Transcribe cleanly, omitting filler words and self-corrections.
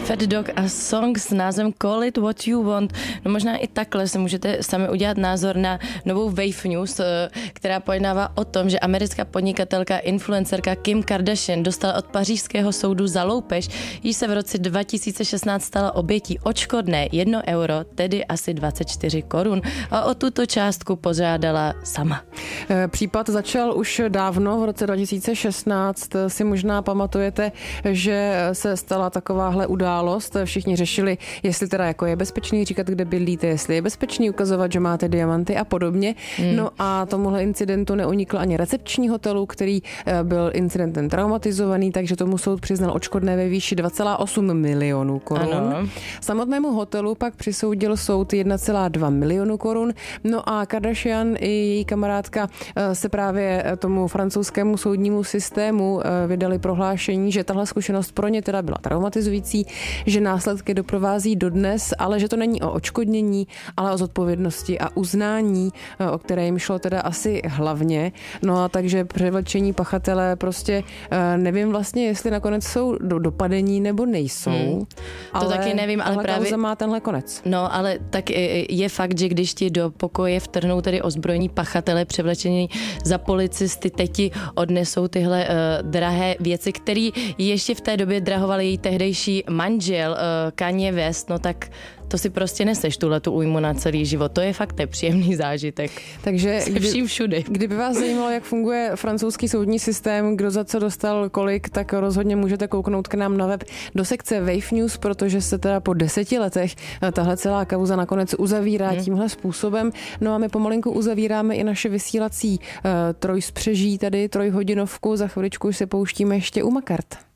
Fat Dog a song s názvem Call It What You Want. No možná i takhle si můžete sami udělat názor na novou Wave News, která pojednává o tom, že americká podnikatelka, influencerka Kim Kardashian dostala od pařížského soudu za loupež, jíž se v roce 2016 stala obětí odškodné 1 euro, tedy asi 24 korun, a o tuto částku požádala sama. Případ začal už dávno, v roce 2016. Si možná pamatujete, že se stala takováhle událost. Všichni řešili, jestli teda jako je bezpečný říkat, kde bydlíte, jestli je bezpečný ukazovat, že máte diamanty a podobně. No a tomuhle incidentu neunikl ani recepční hotelu, který byl incidentem traumatizovaný, takže tomu soud přiznal odškodné ve výši 2,8 milionů korun. Ano. Samotnému hotelu pak přisoudil soud 1,2 milionu korun. No a Kardashian i její kamarádka se právě tomu francouzskému soudnímu systému vydali prohlášení, že tahle zkušenost pro ně teda byla traumatizující, že následky doprovází dodnes, ale že to není o odškodnění, ale o zodpovědnosti a uznání, o které jim šlo teda asi hlavně. No a takže převlečení pachatele prostě nevím vlastně, jestli nakonec jsou dopadení nebo nejsou. To taky nevím, ale právě kauza má tenhle konec. No, ale tak je fakt, že když ti do pokoje vtrhnou tedy ozbrojení pachatele převlečení za policisty, teď ti odnesou tyhle drahé věci, které ještě v té době drahoval její tehdejší manžel Kanye West, no tak to si prostě neseš tuhletu újmu na celý život. To je fakt nepříjemný zážitek. Takže vším všudy. Kdyby vás zajímalo, jak funguje francouzský soudní systém, kdo za co dostal kolik, tak rozhodně můžete kouknout k nám na web do sekce Wave News, protože se teda po 10 letech tahle celá kauza nakonec uzavírá tímhle způsobem. No a my pomalinku uzavíráme i naše vysílací trojspřeží, tady trojhodinovku. Za chviličku se pouštíme ještě u Makart.